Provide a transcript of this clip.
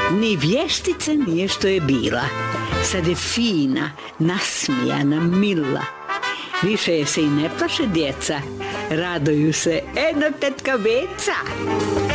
Ni vještica nije što je bila. Sad je fina, nasmijana, mila. Više je se i ne plaše djeca. Raduju se, eno tetka Beca.